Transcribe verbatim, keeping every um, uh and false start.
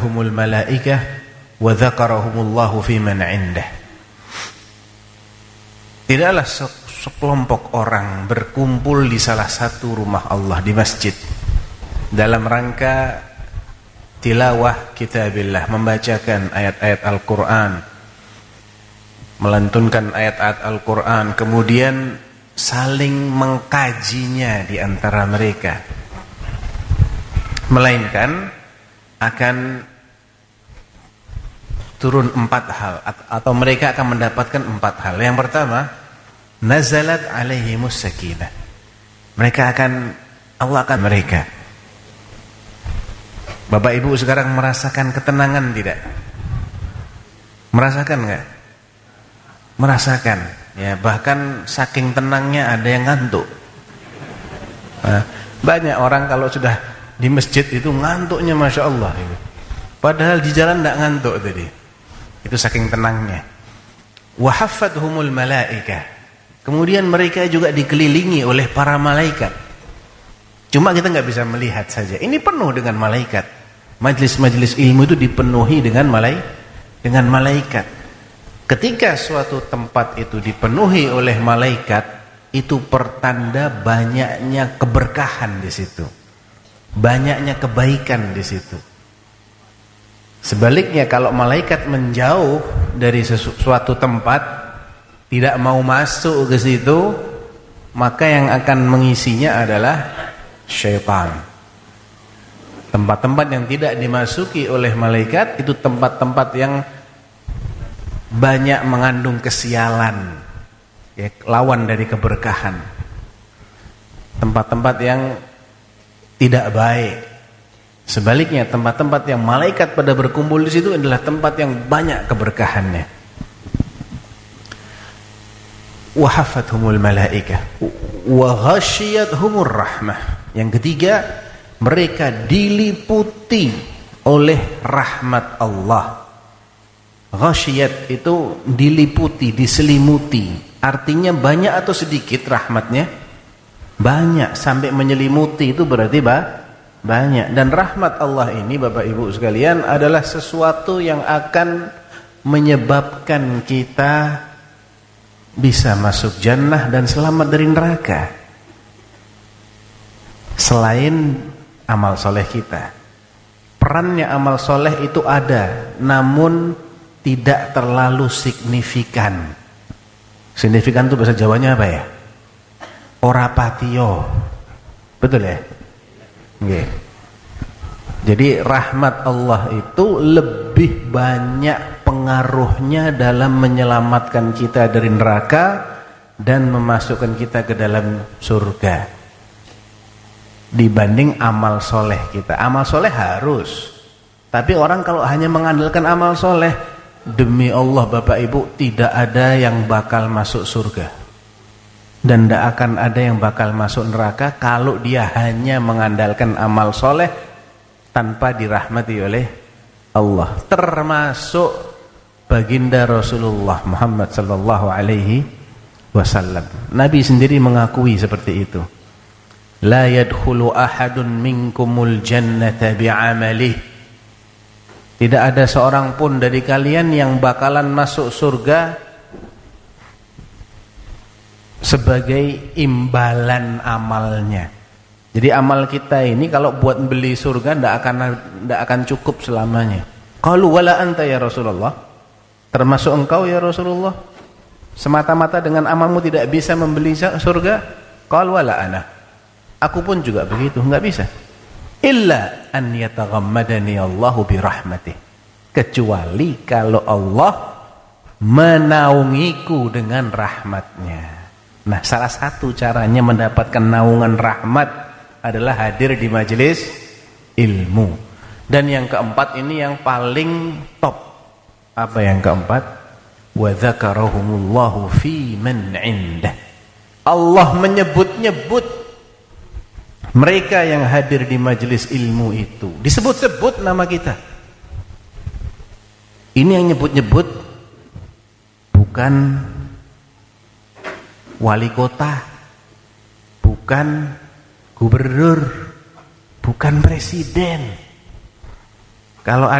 haffathumul malaikah wa dzakarahumullahu fi man 'indah. Tidaklah sekelompok orang berkumpul di salah satu rumah Allah di masjid dalam rangka tilawah kitabillah, membacakan ayat-ayat Al-Quran, melantunkan ayat-ayat Al-Quran, kemudian saling mengkajinya di antara mereka, melainkan akan turun empat hal, atau mereka akan mendapatkan empat hal. Yang pertama, nazalat alaihimus sakinah. Mereka akan, Allah akan mereka. Bapak Ibu sekarang merasakan ketenangan tidak? Merasakan enggak? Merasakan. Ya, bahkan saking tenangnya ada yang ngantuk. Nah, banyak orang kalau sudah di masjid itu ngantuknya Masya Allah itu. Padahal di jalan enggak ngantuk tadi. Itu saking tenangnya. Wa haffathumul malaikah. Kemudian mereka juga dikelilingi oleh para malaikat. Cuma kita nggak bisa melihat saja. Ini penuh dengan malaikat. Majlis-majlis ilmu itu dipenuhi dengan malaikat, dengan malaikat. Ketika suatu tempat itu dipenuhi oleh malaikat, itu pertanda banyaknya keberkahan di situ. Banyaknya kebaikan di situ. Sebaliknya kalau malaikat menjauh dari sesuatu tempat, tidak mau masuk ke situ, maka yang akan mengisinya adalah syaitan. Tempat-tempat yang tidak dimasuki oleh malaikat itu tempat-tempat yang banyak mengandung kesialan, ya, lawan dari keberkahan. Tempat-tempat yang tidak baik. Sebaliknya tempat-tempat yang malaikat pada berkumpul di situ adalah tempat yang banyak keberkahannya. Wa haffathumul malaikah wa ghasyiyatuhumur rahmah. Yang ketiga, mereka diliputi oleh rahmat Allah. Ghasyiyat itu diliputi, diselimuti. Artinya banyak atau sedikit rahmatnya? Banyak, sampai menyelimuti itu berarti bah, banyak. Dan rahmat Allah ini Bapak Ibu sekalian adalah sesuatu yang akan menyebabkan kita bisa masuk jannah dan selamat dari neraka. Selain amal soleh kita, perannya amal soleh itu ada, namun tidak terlalu signifikan. Signifikan itu bahasa Jawanya apa ya? Ora patio. Betul ya? Okay. Jadi rahmat Allah itu lebih banyak pengaruhnya dalam menyelamatkan kita dari neraka dan memasukkan kita ke dalam surga dibanding amal soleh kita. Amal soleh harus, tapi orang kalau hanya mengandalkan amal soleh, demi Allah Bapak Ibu, tidak ada yang bakal masuk surga dan tidak akan ada yang bakal masuk neraka kalau dia hanya mengandalkan amal soleh tanpa dirahmati oleh Allah. Termasuk baginda Rasulullah Muhammad sallallahu alaihi wasallam. Nabi sendiri mengakui seperti itu. La yadkhulu ahadun minkumul jannata bi'amalihi. Tidak ada seorang pun dari kalian yang bakalan masuk surga sebagai imbalan amalnya. Jadi amal kita ini kalau buat beli surga tidak akan tidak akan cukup selamanya. Qalu wala anta ya Rasulullah, termasuk engkau ya Rasulullah, semata-mata dengan amalmu tidak bisa membeli surga? Qal wala ana, aku pun juga begitu, enggak bisa. Illa an yataghammadani Allahu birahmatih, kecuali kalau Allah menaungiku dengan rahmatnya. Nah, salah satu caranya mendapatkan naungan rahmat adalah hadir di majelis ilmu. Dan yang keempat ini yang paling top. Apa yang keempat? Wa dzakarahumullahu fi man 'indah. Allah menyebut-nyebut mereka yang hadir di majelis ilmu itu. Disebut-sebut nama kita. Ini yang nyebut-nyebut bukan wali kota, bukan gubernur, bukan presiden. Kalau ada